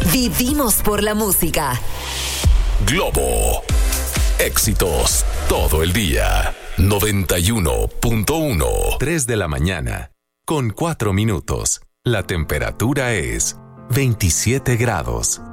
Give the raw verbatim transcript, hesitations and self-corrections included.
Vivimos por la música. Globo. Éxitos todo el día. noventa y uno punto uno. tres de la mañana. Con cuatro minutos. La temperatura es veintisiete grados.